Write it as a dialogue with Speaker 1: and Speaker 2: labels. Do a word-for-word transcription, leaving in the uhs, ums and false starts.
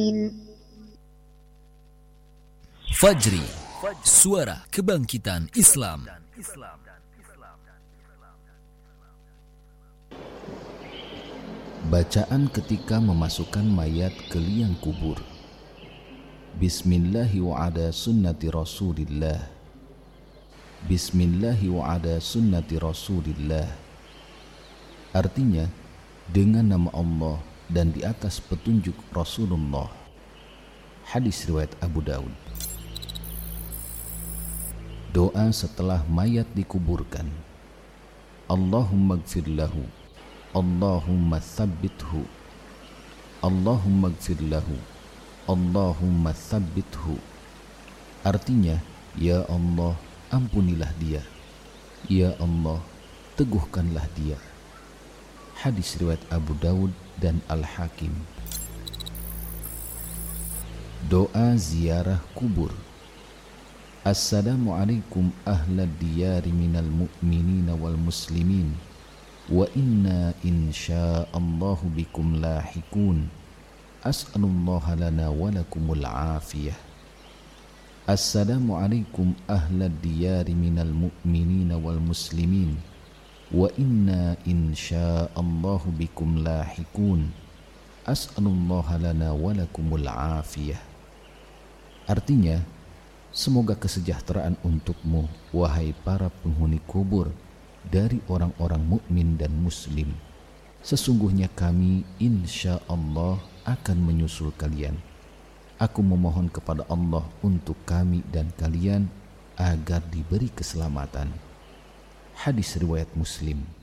Speaker 1: Fajri, suara kebangkitan Islam. Bacaan ketika memasukkan mayat ke liang kubur. Bismillahi wa ala sunnati Rasulillah. Bismillahi wa ala sunnati Rasulillah. Artinya, dengan nama Allah dan di atas petunjuk Rasulullah. Hadis riwayat Abu Daud. Doa setelah mayat dikuburkan. Allahumma gfir lahu, Allahumma thabbithu, Allahumma gfir lahu, Allahumma thabbithu. Artinya, ya Allah, ampunilah dia. Ya Allah, teguhkanlah dia. Hadis riwayat Abu Daud dan Al-Hakim. Doa ziarah kubur. Assalamualaikum ahlad diyari minal mu'minina wal muslimin wa inna insya'allahu bikum lahikun. As'alullaha lana wa lakumul afiyah. Assalamualaikum ahlad diyari minal mu'minina wal muslimin wa inna insya'allahu bikum lahikun. As'alullaha lana wa lakumul afiyah. Artinya, semoga kesejahteraan untukmu, wahai para penghuni kubur, dari orang-orang mukmin dan muslim. Sesungguhnya kami insya Allah akan menyusul kalian. Aku memohon kepada Allah untuk kami dan kalian agar diberi keselamatan. Hadis riwayat Muslim.